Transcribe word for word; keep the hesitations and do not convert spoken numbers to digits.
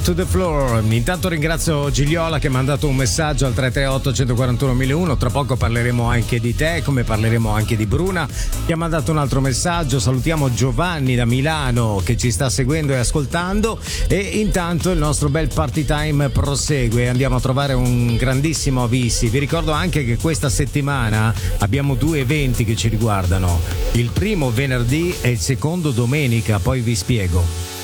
to the floor. Intanto ringrazio Gigliola che mi ha mandato un messaggio al tre tre otto uno quattro uno uno uno. Tra poco parleremo anche di te, come parleremo anche di Bruna che ha mandato un altro messaggio. Salutiamo Giovanni da Milano che ci sta seguendo e ascoltando, e intanto il nostro bel party time prosegue. Andiamo a trovare un grandissimo Avissi. Vi ricordo anche che questa settimana abbiamo due eventi che ci riguardano, il primo venerdì e il secondo domenica, poi vi spiego.